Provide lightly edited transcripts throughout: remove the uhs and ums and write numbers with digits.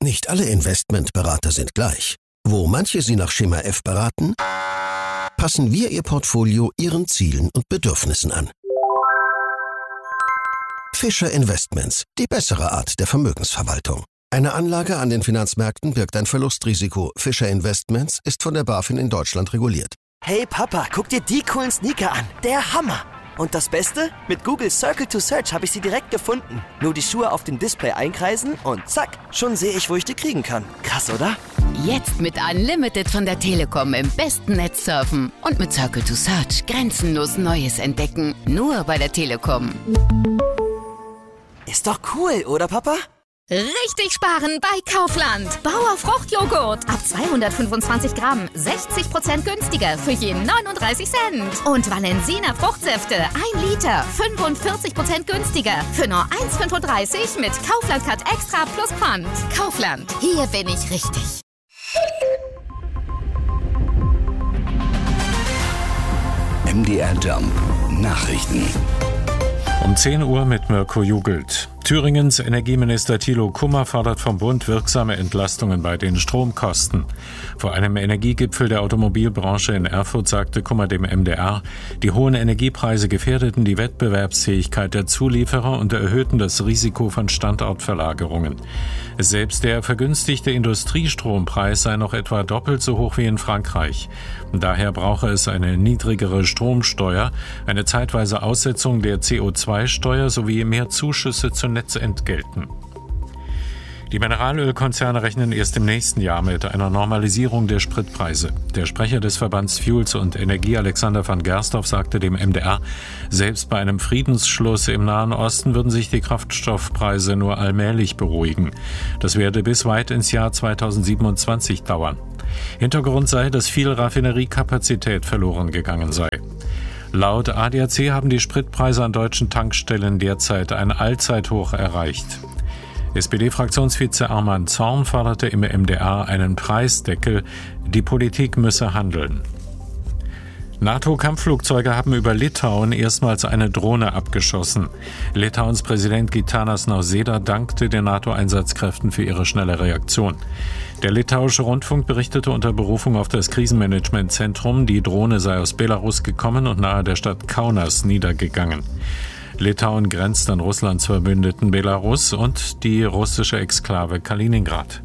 Nicht alle Investmentberater sind gleich. Wo manche Sie nach Schema F beraten, passen wir Ihr Portfolio Ihren Zielen und Bedürfnissen an. Fischer Investments, die bessere Art der Vermögensverwaltung. Eine Anlage an den Finanzmärkten birgt ein Verlustrisiko. Fischer Investments ist von der BaFin in Deutschland reguliert. Hey Papa, guck dir die coolen Sneaker an. Der Hammer! Und das Beste? Mit Google Circle to Search habe ich sie direkt gefunden. Nur die Schuhe auf dem Display einkreisen und zack, schon sehe ich, wo ich die kriegen kann. Krass, oder? Jetzt mit Unlimited von der Telekom im besten Netz surfen. Und mit Circle to Search grenzenlos Neues entdecken. Nur bei der Telekom. Ist doch cool, oder Papa? Richtig sparen bei Kaufland. Bauer Fruchtjoghurt ab 225 Gramm, 60% günstiger für je 39 Cent. Und Valensina Fruchtsäfte 1 Liter, 45% günstiger für nur 1,35 mit Kaufland Card Extra plus Pfand. Kaufland, hier bin ich richtig. MDR Jump Nachrichten. Um 10 Uhr mit Mirko Jugelt. Thüringens Energieminister Thilo Kummer fordert vom Bund wirksame Entlastungen bei den Stromkosten. Vor einem Energiegipfel der Automobilbranche in Erfurt sagte Kummer dem MDR, die hohen Energiepreise gefährdeten die Wettbewerbsfähigkeit der Zulieferer und erhöhten das Risiko von Standortverlagerungen. Selbst der vergünstigte Industriestrompreis sei noch etwa doppelt so hoch wie in Frankreich. Daher brauche es eine niedrigere Stromsteuer, eine zeitweise Aussetzung der CO2-Steuer sowie mehr Zuschüsse zu Netzentgelten. Die Mineralölkonzerne rechnen erst im nächsten Jahr mit einer Normalisierung der Spritpreise. Der Sprecher des Verbands Fuels und Energie, Alexander van Gersthoff, sagte dem MDR, selbst bei einem Friedensschluss im Nahen Osten würden sich die Kraftstoffpreise nur allmählich beruhigen. Das werde bis weit ins Jahr 2027 dauern. Hintergrund sei, dass viel Raffineriekapazität verloren gegangen sei. Laut ADAC haben die Spritpreise an deutschen Tankstellen derzeit ein Allzeithoch erreicht. SPD-Fraktionsvize Arman Zorn forderte im MDR einen Preisdeckel. Die Politik müsse handeln. NATO-Kampfflugzeuge haben über Litauen erstmals eine Drohne abgeschossen. Litauens Präsident Gitanas Nausėda dankte den NATO-Einsatzkräften für ihre schnelle Reaktion. Der litauische Rundfunk berichtete unter Berufung auf das Krisenmanagementzentrum, die Drohne sei aus Belarus gekommen und nahe der Stadt Kaunas niedergegangen. Litauen grenzt an Russlands Verbündeten Belarus und die russische Exklave Kaliningrad.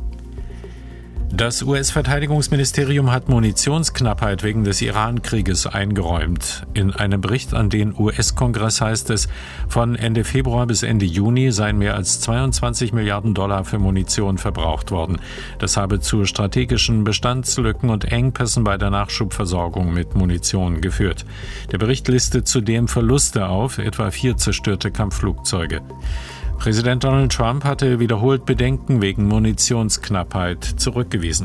Das US-Verteidigungsministerium hat Munitionsknappheit wegen des Iran-Krieges eingeräumt. In einem Bericht an den US-Kongress heißt es, von Ende Februar bis Ende Juni seien mehr als 22 Milliarden Dollar für Munition verbraucht worden. Das habe zu strategischen Bestandslücken und Engpässen bei der Nachschubversorgung mit Munition geführt. Der Bericht listet zudem Verluste auf, etwa 4 zerstörte Kampfflugzeuge. Präsident Donald Trump hatte wiederholt Bedenken wegen Munitionsknappheit zurückgewiesen.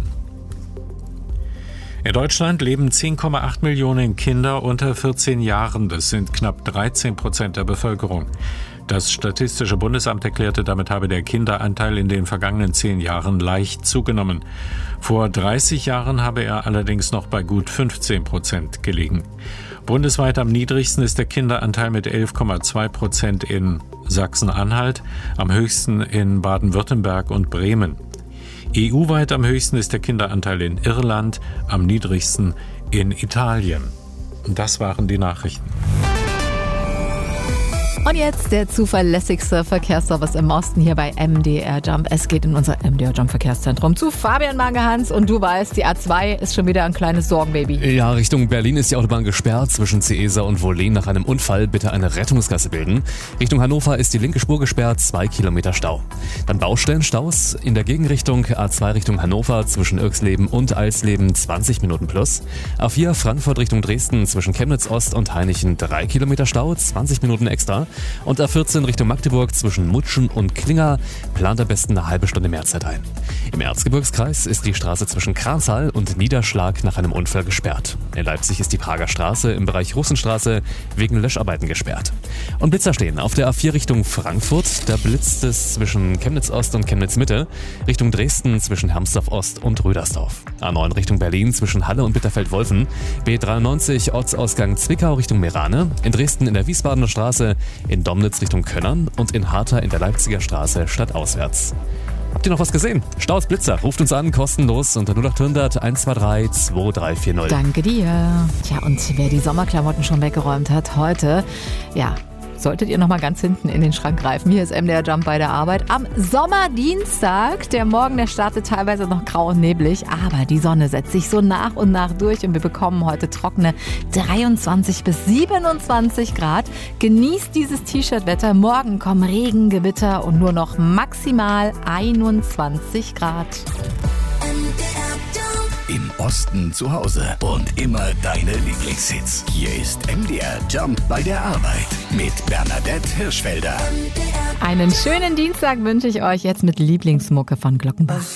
In Deutschland leben 10,8 Millionen Kinder unter 14 Jahren. Das sind knapp 13% der Bevölkerung. Das Statistische Bundesamt erklärte, damit habe der Kinderanteil in den vergangenen 10 Jahren leicht zugenommen. Vor 30 Jahren habe er allerdings noch bei gut 15% gelegen. Bundesweit am niedrigsten ist der Kinderanteil mit 11,2% in Sachsen-Anhalt, am höchsten in Baden-Württemberg und Bremen. EU-weit am höchsten ist der Kinderanteil in Irland, am niedrigsten in Italien. Und das waren die Nachrichten. Und jetzt der zuverlässigste Verkehrsservice im Osten hier bei MDR Jump. Es geht in unser MDR Jump Verkehrszentrum zu Fabian Mangehans. Und du weißt, die A2 ist schon wieder ein kleines Sorgenbaby. Ja, Richtung Berlin ist die Autobahn gesperrt. Zwischen Ciesa und Wohlen nach einem Unfall bitte eine Rettungsgasse bilden. Richtung Hannover ist die linke Spur gesperrt, 2 Kilometer Stau. Dann Baustellenstaus in der Gegenrichtung A2 Richtung Hannover zwischen Irxleben und Alsleben 20 Minuten plus. A4 Frankfurt Richtung Dresden zwischen Chemnitz Ost und Hainichen 3 Kilometer Stau, 20 Minuten extra. Und A14 Richtung Magdeburg zwischen Mutschen und Klinger plant am besten eine halbe Stunde mehr Zeit ein. Im Erzgebirgskreis ist die Straße zwischen Kranzal und Niederschlag nach einem Unfall gesperrt. In Leipzig ist die Prager Straße im Bereich Russenstraße wegen Löscharbeiten gesperrt. Und Blitzer stehen auf der A4 Richtung Frankfurt. Da blitzt es zwischen Chemnitz Ost und Chemnitz Mitte. Richtung Dresden zwischen Hermsdorf Ost und Rüdersdorf. A9 Richtung Berlin zwischen Halle und Bitterfeld-Wolfen. B93 Ortsausgang Zwickau Richtung Merane. In Dresden in der Wiesbadener Straße. In Domnitz Richtung Könnern und in Harter in der Leipziger Straße stadtauswärts. Habt ihr noch was gesehen? Staus, Blitzer, ruft uns an, kostenlos unter 0800 123 2340. Danke dir. Tja, und wer die Sommerklamotten schon weggeräumt hat, heute, solltet ihr noch mal ganz hinten in den Schrank greifen. Hier ist MDR Jump bei der Arbeit. Am Sommerdienstag, der Morgen, der startet teilweise noch grau und neblig, aber die Sonne setzt sich so nach und nach durch und wir bekommen heute trockene 23 bis 27 Grad. Genießt dieses T-Shirt-Wetter. Morgen kommen Regen, Gewitter und nur noch maximal 21 Grad. Im Osten zu Hause und immer deine Lieblingshits. Hier ist MDR Jump bei der Arbeit mit Bernadette Hirschfelder. Einen schönen Dienstag wünsche ich euch jetzt mit Lieblingsmucke von Glockenbach.